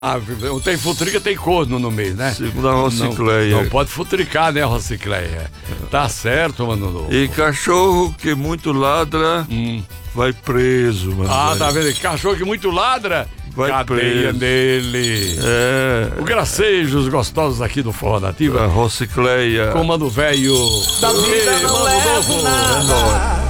Ah, tem futrica, tem corno no meio, né? Segundo a Rocicleia. Não pode futricar, né, Rocicleia? Tá certo, mano. E cachorro que muito ladra vai preso, mano. Ah, tá vendo? Cachorro que muito ladra, vai cadeia preso. nele. O Gracejos gostosos aqui do Forró Nativa. A Rocicleia. Comando velho. Da vida não levo nada.